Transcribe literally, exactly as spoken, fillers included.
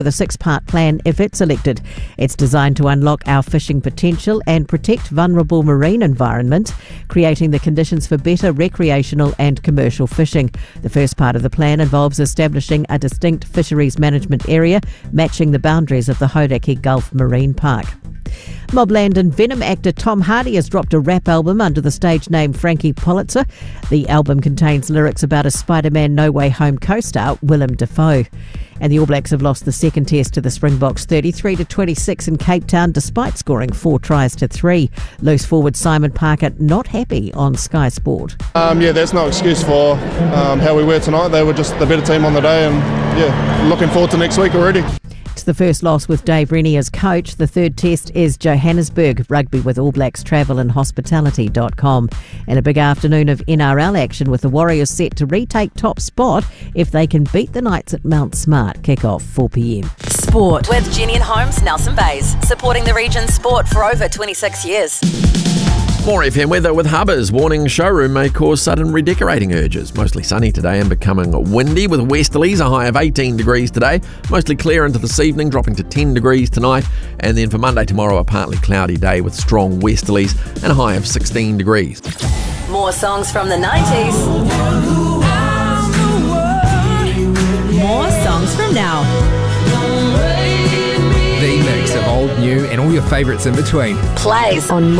with a six-part plan if it's elected. It's designed to unlock our fishing potential and protect vulnerable marine environment, creating the conditions for better recreational and commercial fishing. The first part of the plan involves establishing a distinct fisheries management area, matching the boundaries of the Hauraki Gulf Marine Park. Mobland and Venom actor Tom Hardy has dropped a rap album under the stage name Frankie Pulitzer. The album contains lyrics about a Spider-Man No Way Home co-star, Willem Dafoe. And the All Blacks have lost the second test to the Springboks thirty-three to twenty-six in Cape Town despite scoring four tries to three. Loose forward Simon Parker not happy on Sky Sport. Um, yeah, that's no excuse for um, how we were tonight. They were just the better team on the day, and yeah, looking forward to next week already. It's the first loss with Dave Rennie as coach. The third test is Johannesburg. Rugby with All Blacks travel and hospitality dot com. And a big afternoon of N R L action with the Warriors set to retake top spot if they can beat the Knights at Mount Smart. Kick-off four p m. Sport with Jenny and Holmes, Nelson Bays, supporting the region's sport for over twenty-six years. More F M weather with Hubbers. Warning showroom may cause sudden redecorating urges. Mostly sunny today and becoming windy with westerlies, a high of eighteen degrees today. Mostly clear into this evening, dropping to ten degrees tonight. And then for Monday tomorrow, a partly cloudy day with strong westerlies and a high of sixteen degrees. More songs from the nineties. More songs from now. The mix of old, new and all your favourites in between. Plays on